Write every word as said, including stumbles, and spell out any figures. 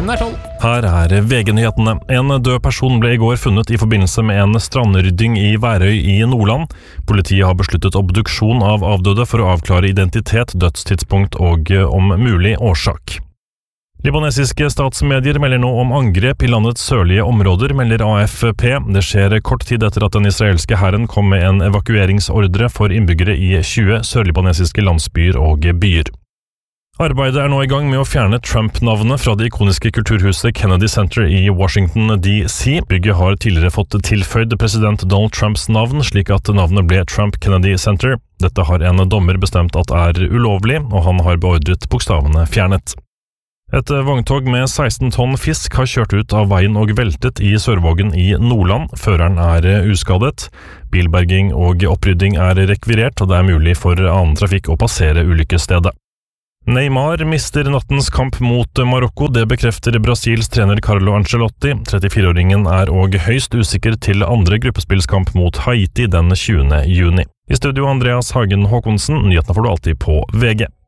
Klokken er tolv. Her er V G-nyhetene. En død person ble i går funnet i forbindelse med en strandrydding i Værøy i Nordland. Politiet har besluttet obduksjon av avdøde for å avklare identitet, dødstidspunkt og om mulig årsak. Libanesiske statsmedier melder nå om angrep i landets sørlige områder, melder A F P. Det skjer kort tid etter at den israelske hæren kom med en evakueringsordre for innbyggere i tjue sørlibanesiske landsbyer og byer. Arbeidet er nå i gang med å fjerne Trump-navnet fra det ikoniske kulturhuset Kennedy Center i Washington D C. Bygget har tidligere fått tilføyd president Donald Trumps navn, slik at navnet ble Trump Kennedy Center. Dette har en dommer bestemt at er ulovlig, og han har beordret bokstavene fjernet. Et vogntog med seksten tonn fisk har kjørt ut av veien og veltet i Sørvågen i Nordland. Føreren er uskadet. Bilberging og opprydding er rekvirert, og det er mulig for annen trafikk å passere ulykkesstedet. Neymar mister nattens kamp mot Marokko, det bekrefter Brasils trener Carlo Ancelotti. trettifire-åringen er og høyst usikker til andre gruppespillskamp mot Haiti den tjuende juni. I studio Andreas Hagen Håkonsen, nyhetene får du alltid på V G.